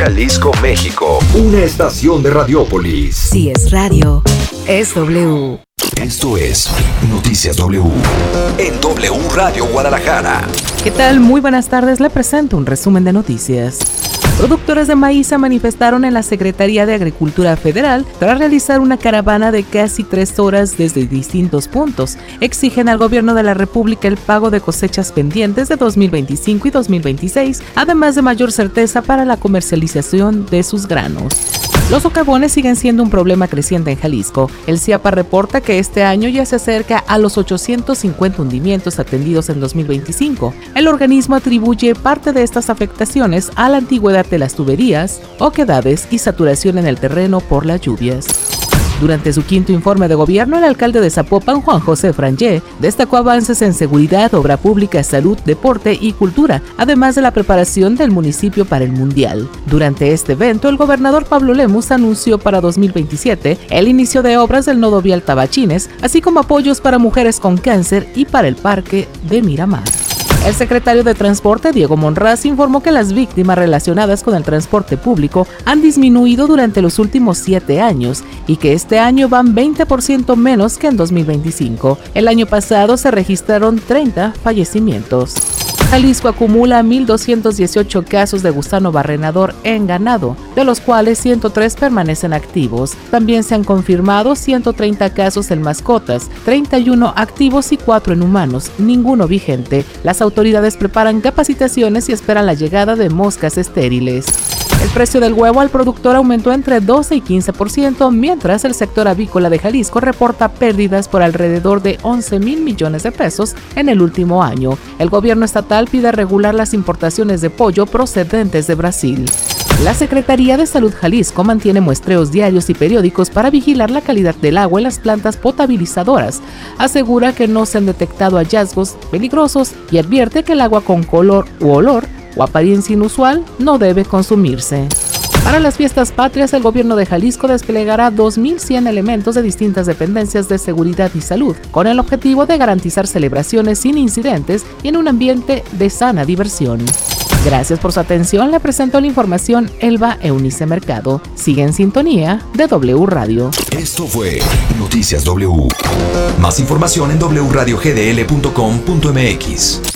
Jalisco, México. Una estación de Radiópolis. Si es radio, es W. Esto es Noticias W. En W Radio Guadalajara. ¿Qué tal? Muy buenas tardes. Le presento un resumen de noticias. Productores de maíz se manifestaron en la Secretaría de Agricultura Federal tras realizar una caravana de casi 3 horas desde distintos puntos. Exigen al gobierno de la República el pago de cosechas pendientes de 2025 y 2026, además de mayor certeza para la comercialización de sus granos. Los socavones siguen siendo un problema creciente en Jalisco. El CIAPA reporta que este año ya se acerca a los 850 hundimientos atendidos en 2025. El organismo atribuye parte de estas afectaciones a la antigüedad de las tuberías, oquedades y saturación en el terreno por las lluvias. Durante su quinto informe de gobierno, el alcalde de Zapopan, Juan José Frangé, destacó avances en seguridad, obra pública, salud, deporte y cultura, además de la preparación del municipio para el Mundial. Durante este evento, el gobernador Pablo Lemus anunció para 2027 el inicio de obras del nodo vial Tabachines, así como apoyos para mujeres con cáncer y para el parque de Miramar. El secretario de Transporte, Diego Monraz, informó que las víctimas relacionadas con el transporte público han disminuido durante los últimos 7 años y que este año van 20% menos que en 2025. El año pasado se registraron 30 fallecimientos. Jalisco acumula 1,218 casos de gusano barrenador en ganado, de los cuales 103 permanecen activos. También se han confirmado 130 casos en mascotas, 31 activos y 4 en humanos, ninguno vigente. Las autoridades preparan capacitaciones y esperan la llegada de moscas estériles. El precio del huevo al productor aumentó entre 12 y 15%, mientras el sector avícola de Jalisco reporta pérdidas por alrededor de 11,000 millones de pesos en el último año. El gobierno estatal pide regular las importaciones de pollo procedentes de Brasil. La Secretaría de Salud Jalisco mantiene muestreos diarios y periódicos para vigilar la calidad del agua en las plantas potabilizadoras. Asegura que no se han detectado hallazgos peligrosos y advierte que el agua con color u olor o apariencia inusual no debe consumirse. Para las fiestas patrias, el gobierno de Jalisco desplegará 2,100 elementos de distintas dependencias de seguridad y salud, con el objetivo de garantizar celebraciones sin incidentes y en un ambiente de sana diversión. Gracias por su atención. Le presento la información Elba Eunice Mercado. Sigue en sintonía de W Radio. Esto fue Noticias W. Más información en wradiogdl.com.mx.